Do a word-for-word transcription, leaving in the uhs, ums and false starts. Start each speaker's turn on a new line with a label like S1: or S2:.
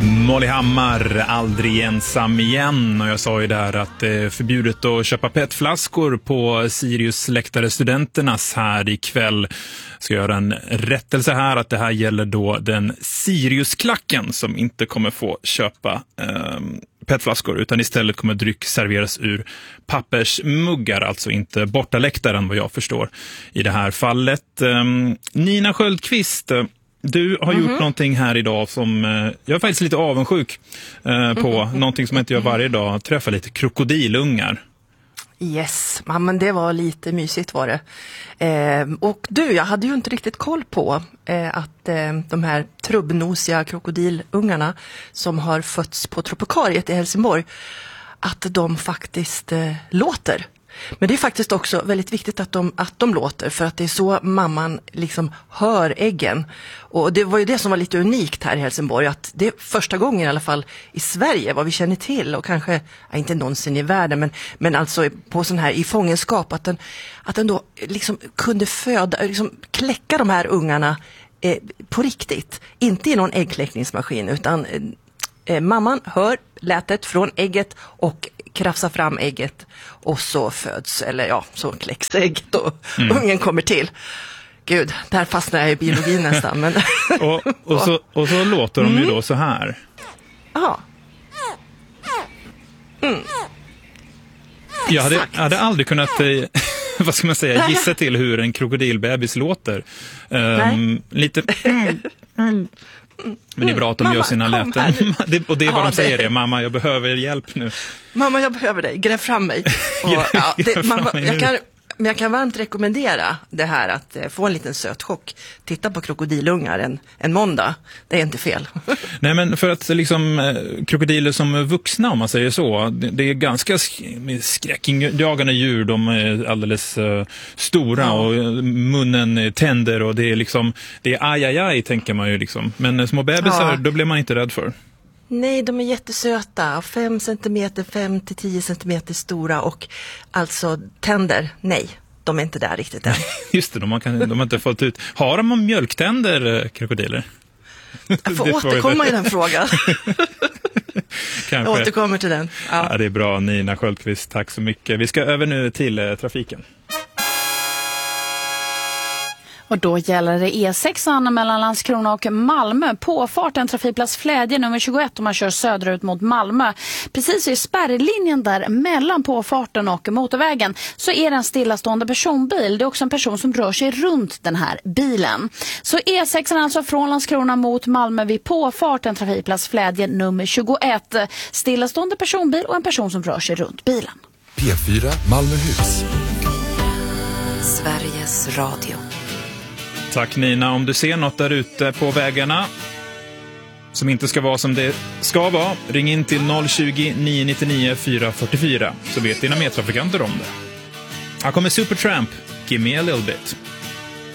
S1: Molly Hammar, aldrig ensam igen. Och jag sa ju där att det är förbjudet att köpa petflaskor på Sirius läktare Studenternas här ikväll. Jag ska göra en rättelse här att det här gäller då den Sirius-klacken som inte kommer få köpa eh, petflaskor utan istället kommer dryck serveras ur pappersmuggar, alltså inte borta läktaren vad jag förstår i det här fallet. Eh, Nina Sköldqvist, du har gjort mm-hmm. någonting här idag som eh, jag är faktiskt lite avundsjuk eh, på. Mm-hmm. Någonting som jag inte gör varje dag. Träffa lite krokodilungar.
S2: Yes, men det var lite mysigt var det. Eh, och du, jag hade ju inte riktigt koll på eh, att eh, de här trubbnosiga krokodilungarna som har fötts på Tropikariet i Helsingborg, att de faktiskt eh, låter. Men det är faktiskt också väldigt viktigt att de, att de låter, för att det är så mamman liksom hör äggen. Och det var ju det som var lite unikt här i Helsingborg, att det är första gången i alla fall i Sverige vad vi känner till, och kanske ja, inte någonsin i världen, men, men alltså på sån här i fångenskap, att den, att den då liksom kunde föda, liksom kläcka de här ungarna eh, på riktigt. Inte i någon äggkläckningsmaskin, utan eh, mamman hör lätet från ägget och krafsa fram ägget, och så föds, eller ja, så kläcks ägget och mm. ungen kommer till. Gud, där fastnar jag i biologin nästan. Men
S1: och, och, så, och så låter de ju då så här.
S2: Ja. Mm.
S1: Jag hade, jag hade aldrig kunnat, vad ska man säga, gissa till hur en krokodilbebis låter. Um, lite... Mm, mm. Men det är bra att de mamma, gör sina läten. det, och det är ja, vad de säger det. det. Mamma, jag behöver hjälp nu.
S2: Mamma, jag behöver dig. Gräv fram mig. Och, ja, det, mamma, jag kan, men jag kan varmt rekommendera det här, att eh, få en liten söt chock. Titta på krokodilungar en, en måndag. Det är inte fel.
S1: Nej, men för att liksom eh, krokodiler som vuxna, om man säger så, det, det är ganska sk- skräckinjagande djur. De är alldeles eh, stora ja. och munnen tänder, och det är liksom, det är aj, aj, aj tänker man ju liksom. Men eh, små bebisar, ja. då blir man inte rädd för.
S2: Nej, de är jättesöta. Fem centimeter, fem till tio centimeter stora, och alltså tänder, nej, de är inte där riktigt än.
S1: Just det, de har, kan, de har inte fått ut. Har de mjölktänder, krokodiler?
S2: Jag får återkomma i den frågan. Jag återkommer till den. Ja.
S1: Ja, det är bra, Nina Sköldqvist, tack så mycket. Vi ska över nu till eh, trafiken.
S3: Och då gäller det E sex mellan Landskrona och Malmö. Påfarten trafikplats Flädje nummer tjugoett om man kör söderut mot Malmö. Precis i spärrlinjen där mellan påfarten och motorvägen så är det en stillastående personbil. Det är också en person som rör sig runt den här bilen. Så E sex alltså från Landskrona mot Malmö vid påfarten trafikplats Flädje nummer tjugoett. Stillastående personbil och en person som rör sig runt bilen.
S4: P fyra Malmöhus.
S5: Sveriges Radio.
S1: Tack Nina. Om du ser något där ute på vägarna som inte ska vara som det ska vara, ring in till noll tjugo, nio nittionio, fyra fyra fyra så vet dina medtrafikanter om det. Här kommer Supertramp, Give Me a Little Bit.